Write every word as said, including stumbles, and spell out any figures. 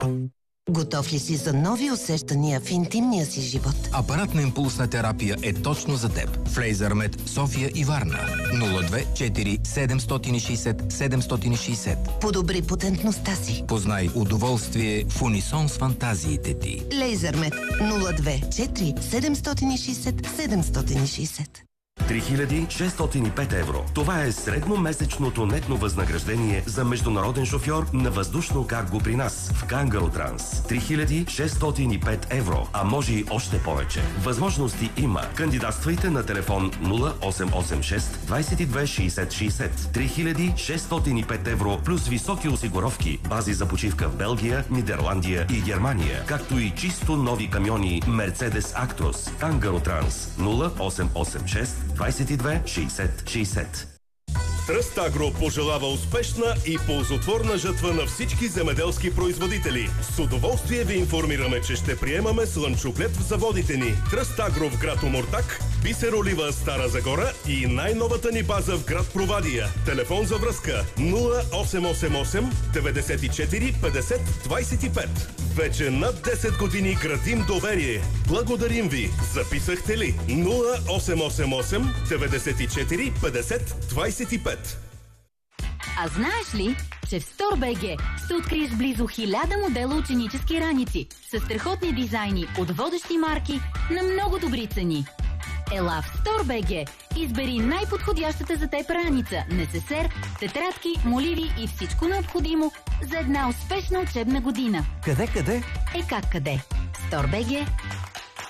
Готов ли си за нови усещания в интимния си живот? Апаратна импулсна терапия е точно за теб. В Лейзърмед София и Варна. нула две четири седем шест седем седем шест седем. Подобри потентността си. Познай удоволствие в унисон с фантазиите ти. Лейзърмед нула две четири седем шест седем шест седем. три хиляди шестстотин и пет евро. Това е средномесечното нетно възнаграждение за международен шофьор на въздушно карго при нас в Кангаротранс. три хиляди шестстотин и пет евро, а може и още повече. Възможности има. Кандидатствайте на телефон нула осем осем шест двадесет и две шестдесет шестдесет. три хиляди шестстотин и пет евро плюс високи осигуровки, бази за почивка в Белгия, Нидерландия и Германия, както и чисто нови камиони Mercedes Actros. Кангаротранс нула осем осем шест двадесет и две шестдесет шестдесет. Тръст Агро пожелава успешна и ползотворна жатва на всички земеделски производители. С удоволствие ви информираме, че ще приемаме слънчоглед в заводите ни. Тръст Агро в град Омуртаг, Бисер Олива Стара Загора и най-новата ни база в град Провадия. Телефон за връзка нула осем осем осем деветдесет и четири петдесет двадесет и пет. Вече над десет години градим доверие. Благодарим ви. Записахте ли? нула осем осем осем деветдесет и четири петдесет двадесет и пет. А знаеш ли, че в StoreBG ще откриеш близо хиляда модела ученически раници с страхотни дизайни от водещи марки на много добри цени? Ела в StoreBG, избери най-подходящата за теб раница, несесер, тетрадки, моливи и всичко необходимо за една успешна учебна година. Къде, къде? Е как къде? StoreBG